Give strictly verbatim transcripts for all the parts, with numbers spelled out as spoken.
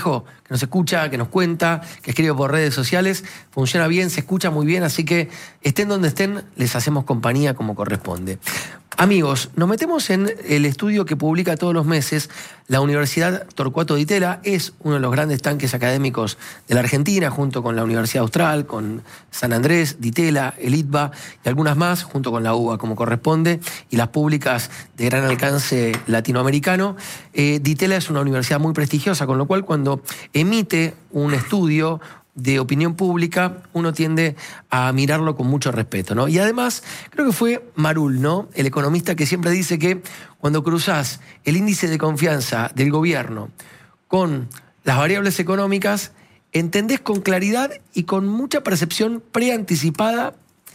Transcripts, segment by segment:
que nos escucha, que nos cuenta, que escribe por redes sociales, funciona bien, se escucha muy bien, así que estén donde estén, les hacemos compañía como corresponde. Amigos, nos metemos en el estudio que publica todos los meses la Universidad Torcuato Di Tella. Es uno de los grandes tanques académicos de la Argentina, junto con la Universidad Austral, con San Andrés, Di Tella, el I T B A y algunas más, junto con la U B A como corresponde, y las públicas de gran alcance latinoamericano. Eh, Di Tella es una universidad muy prestigiosa, con lo cual cuando emite un estudio de opinión pública, uno tiende a mirarlo con mucho respeto, ¿no? Y además, creo que fue Marul, ¿no?, el economista que siempre dice que cuando cruzás el índice de confianza del gobierno con las variables económicas, entendés con claridad y con mucha percepción preanticipada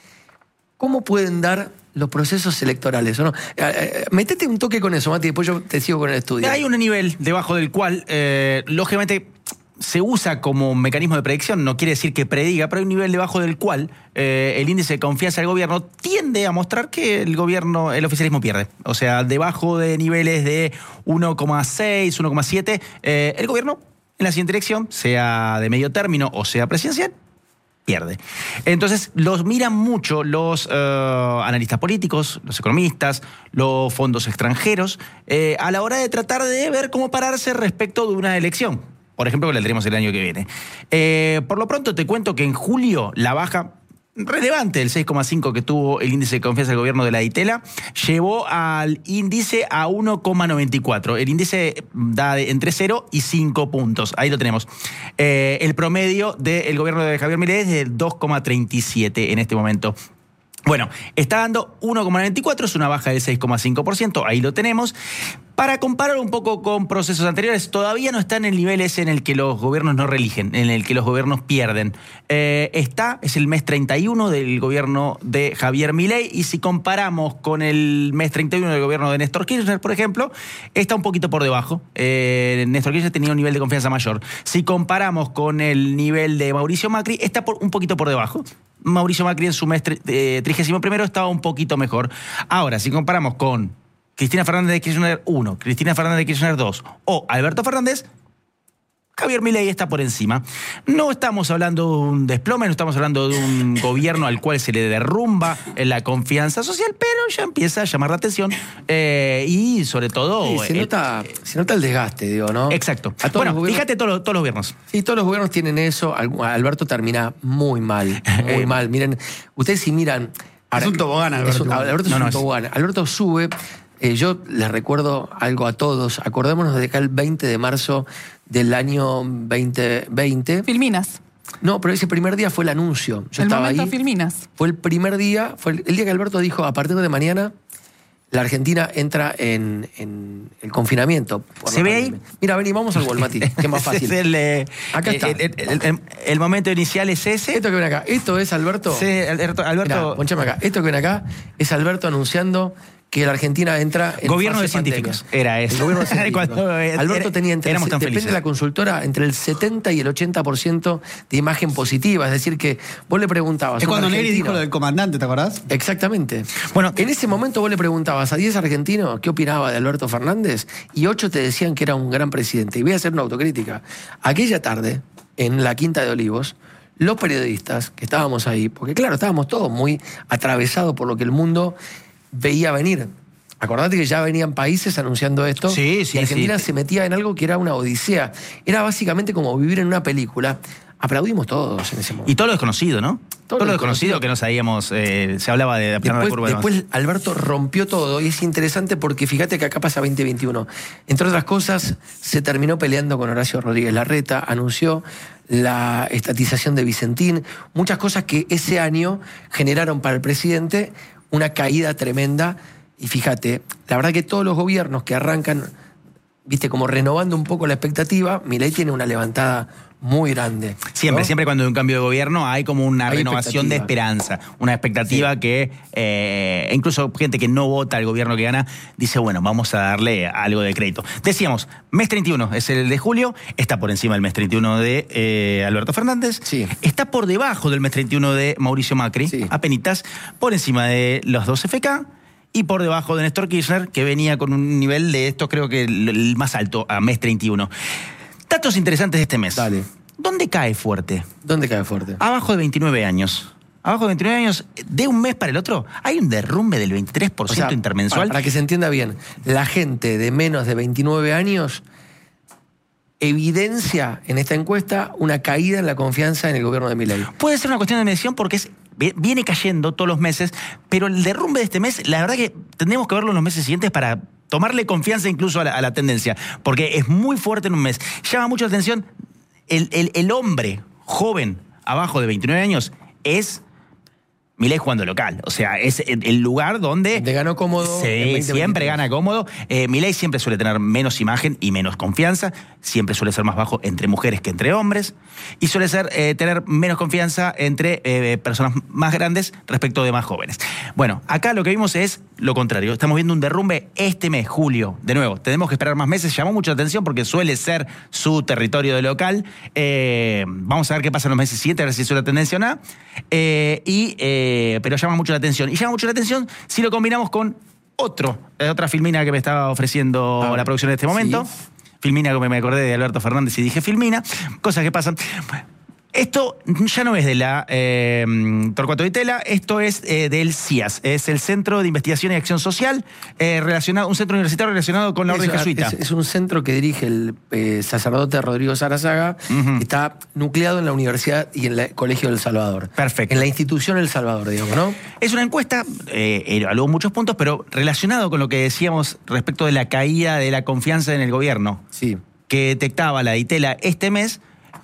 cómo pueden dar los procesos electorales, ¿o no? Métete un toque con eso, Mati, después yo te sigo con el estudio. Hay un nivel debajo del cual, eh, lógicamente, se usa como mecanismo de predicción, no quiere decir que prediga, pero hay un nivel debajo del cual eh, el índice de confianza del gobierno tiende a mostrar que el gobierno, el oficialismo pierde. O sea, debajo de niveles de uno coma seis, uno coma siete, eh, el gobierno en la siguiente elección, sea de medio término o sea presidencial, pierde. Entonces, los miran mucho los uh, analistas políticos, los economistas, los fondos extranjeros, eh, a la hora de tratar de ver cómo pararse respecto de una elección. Por ejemplo, que la tendremos el año que viene. Eh, por lo pronto te cuento que en julio la baja relevante del seis coma cinco que tuvo el índice de confianza del gobierno de la Di Tella llevó al índice a uno coma noventa y cuatro. El índice da de entre cero y cinco puntos. Ahí lo tenemos. Eh, el promedio del gobierno de Javier Milei es de dos coma treinta y siete en este momento. Bueno, está dando uno coma noventa y cuatro, es una baja del seis coma cinco por ciento, ahí lo tenemos. Para comparar un poco con procesos anteriores, todavía no está en el nivel ese en el que los gobiernos no reeligen, en el que los gobiernos pierden. Eh, está, es el mes treinta y uno del gobierno de Javier Milei, y si comparamos con el mes treinta y uno del gobierno de Néstor Kirchner, por ejemplo, está un poquito por debajo. Eh, Néstor Kirchner tenía un nivel de confianza mayor. Si comparamos con el nivel de Mauricio Macri, está por, un poquito por debajo. Mauricio Macri en su mes eh, trigésimo primero estaba un poquito mejor. Ahora, si comparamos con Cristina Fernández de Kirchner uno, Cristina Fernández de Kirchner dos o Alberto Fernández, Javier Milei está por encima. No estamos hablando de un desplome, no estamos hablando de un gobierno al cual se le derrumba la confianza social, pero ya empieza a llamar la atención eh, y sobre todo... Sí, se, el, nota, se nota el desgaste, digo, ¿no? Exacto. Bueno, gobiernos, fíjate todos los, todos los gobiernos. Sí, todos los gobiernos tienen eso. Alberto termina muy mal, muy mal. Miren, ustedes si miran... Ahora, es un tobogán, Alberto. Es un, Alberto no, es no, un tobogán. Alberto sube... Eh, yo les recuerdo algo a todos. Acordémonos de acá el veinte de marzo del año veinte veinte. Filminas. No, pero ese primer día fue el anuncio. Yo el estaba momento ahí. Filminas. Fue el primer día, fue el, el día que Alberto dijo, a partir de mañana la Argentina entra en, en el confinamiento. ¿Se ve ahí? Mira, vení, vamos al gol, Mati, que es más fácil. el, eh, acá está. El, el, el, el momento inicial es ese. Esto que ven acá, esto es Alberto. Sí, Alberto. Alberto... Mirá, ponchame acá. Esto que ven acá es Alberto anunciando que la Argentina entra en gobierno de pandemia. Científicos. Era eso. El gobierno de científicos. Cuando, Alberto tenía entre el, depende felices. de la consultora, entre el setenta y el ochenta por ciento de imagen positiva. Es decir, que vos le preguntabas. Es cuando Negri dijo lo del comandante, ¿te acordás? Exactamente. Bueno, en ese momento vos le preguntabas a diez argentinos qué opinaba de Alberto Fernández y ocho te decían que era un gran presidente. Y voy a hacer una autocrítica. Aquella tarde, en la Quinta de Olivos, los periodistas que estábamos ahí, porque claro, estábamos todos muy atravesados por lo que el mundo veía venir. Acordate que ya venían países anunciando esto. Sí, sí, y Argentina sí. se metía en algo que era una odisea. Era básicamente como vivir en una película. Aplaudimos todos en ese momento. Y todo lo desconocido, ¿no? Todo, todo lo desconocido, desconocido que no sabíamos, eh, se hablaba de aplanar la curva. Después Alberto rompió todo y es interesante porque fíjate que acá pasa veinte veintiuno. Entre otras cosas, se terminó peleando con Horacio Rodríguez Larreta, anunció la estatización de Vicentín, muchas cosas que ese año generaron para el presidente una caída tremenda. Y fíjate, la verdad que todos los gobiernos que arrancan, viste, como renovando un poco la expectativa, Milei tiene una levantada muy grande. Siempre, ¿no? siempre cuando hay un cambio de gobierno hay como una hay renovación de esperanza, una expectativa sí. que eh, incluso gente que no vota al gobierno que gana dice, bueno, vamos a darle algo de crédito. Decíamos, mes treinta y uno es el de julio, está por encima del mes treinta y uno de eh, Alberto Fernández, sí. está por debajo del mes treinta y uno de Mauricio Macri, sí. apenitas, por encima de los dos F K, y por debajo de Néstor Kirchner, que venía con un nivel de esto, creo que el más alto, a mes treinta y uno. Datos interesantes de este mes. Dale. ¿Dónde cae fuerte? ¿Dónde cae fuerte? Abajo de veintinueve años. Abajo de veintinueve años, de un mes para el otro, hay un derrumbe del veintitrés por ciento O sea, intermensual. Para, para que se entienda bien, la gente de menos de veintinueve años evidencia en esta encuesta una caída en la confianza en el gobierno de Milei. Puede ser una cuestión de medición porque es, viene cayendo todos los meses, pero el derrumbe de este mes, la verdad que tendremos que verlo en los meses siguientes para tomarle confianza incluso a la, a la tendencia, porque es muy fuerte en un mes. Llama mucho la atención, el, el, el hombre joven abajo de veintinueve años es Milei jugando local, o sea, es el lugar donde... Te ganó cómodo. Sí, siempre gana cómodo. Eh, Milei siempre suele tener menos imagen y menos confianza, siempre suele ser más bajo entre mujeres que entre hombres, y suele ser eh, tener menos confianza entre eh, personas más grandes respecto de más jóvenes. Bueno, acá lo que vimos es lo contrario, estamos viendo un derrumbe este mes, julio. De nuevo, tenemos que esperar más meses, llamó mucho la atención porque suele ser su territorio de local. Eh, vamos a ver qué pasa en los meses siguientes, a ver si es una tendencia o no. Eh, y... Eh, Eh, pero llama mucho la atención. Y llama mucho la atención si lo combinamos con otro, eh, otra filmina que me estaba ofreciendo ah, la producción en este momento. ¿Sí? Filmina, como me acordé de Alberto Fernández y dije filmina. Cosas que pasan. Esto ya no es de la eh, Torcuato Di Tella, esto es eh, del C I A S, es el Centro de Investigación y Acción Social, eh, relacionado, un centro universitario relacionado con la Orden es, Jesuita. Es, es un centro que dirige el eh, sacerdote Rodrigo Sarazaga, uh-huh. que está nucleado en la Universidad y en el Colegio del Salvador. Perfecto. En la institución El Salvador, digamos, ¿no? Es una encuesta, eh, evaluó muchos puntos, pero relacionado con lo que decíamos respecto de la caída de la confianza en el gobierno. Sí. Que detectaba la Di Tella este mes.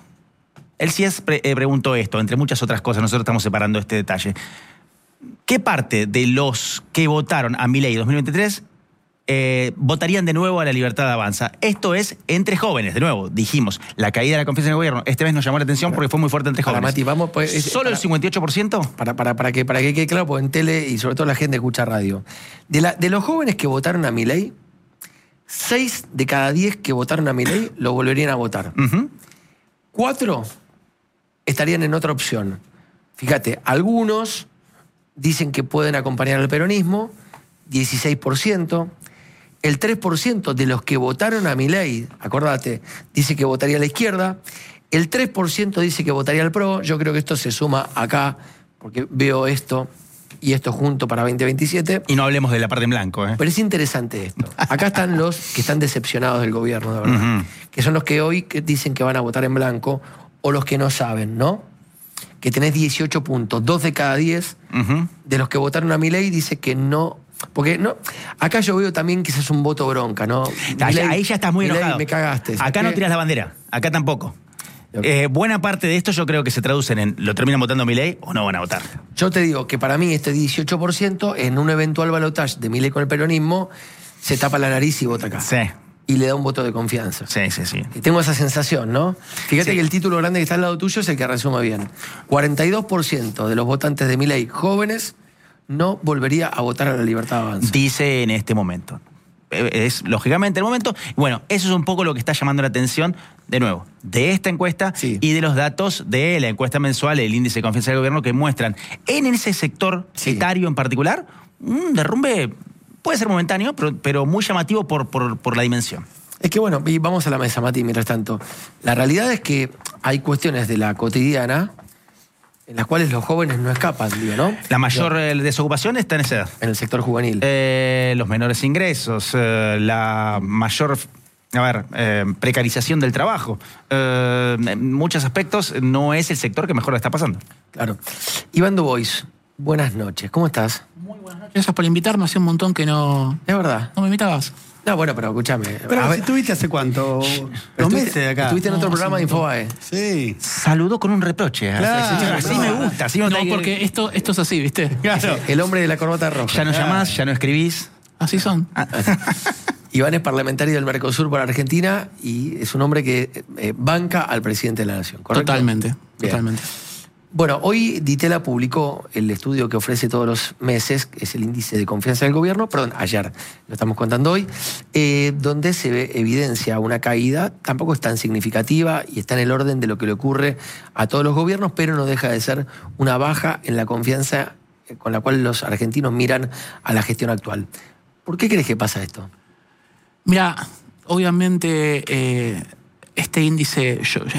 El C I A S pre eh, preguntó esto, entre muchas otras cosas, nosotros estamos separando este detalle. ¿Qué parte de los que votaron a Milei dos mil veintitrés eh, votarían de nuevo a la Libertad Avanza? Esto es entre jóvenes, de nuevo, dijimos, la caída de la confianza en el gobierno, este mes nos llamó la atención para, porque fue muy fuerte entre jóvenes. Mati, vamos, pues, es, ¿Solo para, el cincuenta y ocho por ciento? Para, para, para, que, para que quede claro, porque en tele y sobre todo la gente escucha radio. De, la, de los jóvenes que votaron a Milei, seis de cada diez que votaron a Milei lo volverían a votar. Uh-huh. Cuatro estarían en otra opción. Fíjate, algunos dicen que pueden acompañar al peronismo, dieciséis por ciento. El tres por ciento de los que votaron a Milei, acordate, dice que votaría a la izquierda. El tres por ciento dice que votaría al PRO. Yo creo que esto se suma acá, porque veo esto y esto junto para veinte veintisiete. Y no hablemos de la parte en blanco, ¿eh? Pero es interesante esto. Acá están los que están decepcionados del gobierno, de verdad. Uh-huh. Que son los que hoy dicen que van a votar en blanco, o los que no saben, ¿no? Que tenés dieciocho puntos, dos de cada diez uh-huh. de los que votaron a Milei dice que no. Porque no, acá yo veo también que ese es un voto bronca, ¿no? Milei, ahí ya estás muy Milei, enojado. Me cagaste. Acá ¿qué? No tiras la bandera, acá tampoco. Eh, buena parte de esto yo creo que se traducen en ¿lo terminan votando Milei o no van a votar? Yo te digo que para mí este dieciocho por ciento en un eventual balotaje de Milei con el peronismo se tapa la nariz y vota acá. Sí. Y le da un voto de confianza. Sí, sí, sí. Y tengo esa sensación, ¿no? Fíjate sí. que el título grande que está al lado tuyo es el que resume bien. cuarenta y dos por ciento de los votantes de Milei jóvenes no volvería a votar a la Libertad Avanza. Dice en este momento. Es lógicamente el momento. Bueno, eso es un poco lo que está llamando la atención, de nuevo, de esta encuesta sí. y de los datos de la encuesta mensual, el índice de confianza del gobierno, que muestran en ese sector sí. etario en particular un derrumbe. Puede ser momentáneo, pero, pero muy llamativo por, por, por la dimensión. Es que bueno, y vamos a la mesa, Mati, mientras tanto. La realidad es que hay cuestiones de la cotidiana en las cuales los jóvenes no escapan, digo, ¿no? La mayor eh, desocupación está en esa edad. En el sector juvenil. Eh, los menores ingresos, eh, la mayor... A ver, eh, precarización del trabajo. Eh, en muchos aspectos no es el sector que mejor la está pasando. Claro. Iván Dubois, buenas noches. ¿Cómo estás? Muy buenas noches. Gracias por invitarme. Hacía un montón que no... Es verdad. ¿No me invitabas? No, bueno, pero escúchame. Pero a ver, ¿estuviste hace cuánto? Dos meses de acá. Estuviste en otro no, programa de Infobae. Sí. Saludó con un reproche. Claro, así no. me gusta. Así no, no porque esto, esto es así, ¿viste? Claro. El hombre de la corbata roja. Ya no claro. llamás, ya no escribís. Así son. Ah. Iván es parlamentario del Mercosur por Argentina y es un hombre que eh, banca al presidente de la Nación, ¿correcto? Totalmente, Bien. totalmente. Bueno, hoy Di Tella publicó el estudio que ofrece todos los meses, que es el índice de confianza del gobierno, perdón, ayer, lo estamos contando hoy, eh, donde se ve evidencia una caída, tampoco es tan significativa y está en el orden de lo que le ocurre a todos los gobiernos, pero no deja de ser una baja en la confianza con la cual los argentinos miran a la gestión actual. ¿Por qué crees que pasa esto? Mira, obviamente eh, este índice, yo,